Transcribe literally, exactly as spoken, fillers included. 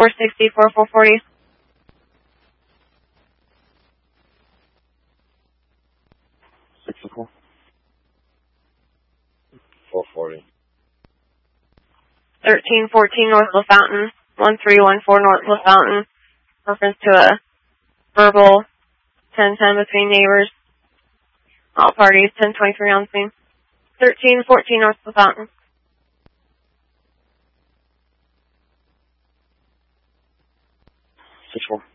four sixty, four four forty. sixty-four. four forty. thirteen fourteen North LaFountain, one three one four North LaFountain. Reference to a verbal ten ten between neighbors. All parties, ten twenty-three on scene. thirteen fourteen North LaFountain. six four.